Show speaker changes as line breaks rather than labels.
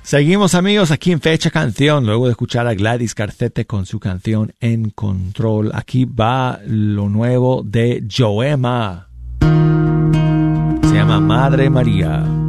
Seguimos, amigos, aquí en Fecha Canción. Luego de escuchar a Gladys Carcete con su canción En Control, aquí va lo nuevo de Joema. Se llama Madre María.